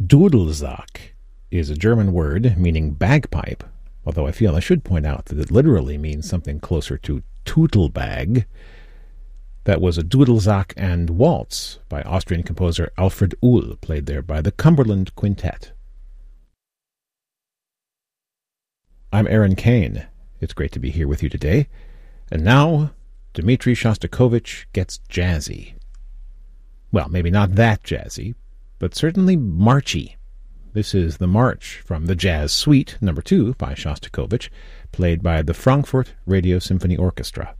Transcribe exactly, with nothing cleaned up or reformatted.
Dudelsack is a German word meaning bagpipe, although I feel I should point out that it literally means something closer to Tutelbag. That was a Dudelsack and Waltz by Austrian composer Alfred Uhl, played there by the Cumberland Quintet. I'm Aaron Kane. It's great to be here with you today. And now, Dmitri Shostakovich gets jazzy. Well, maybe not that jazzy, but certainly marchy. This is the March from the Jazz Suite, number two, by Shostakovich, played by the Frankfurt Radio Symphony Orchestra.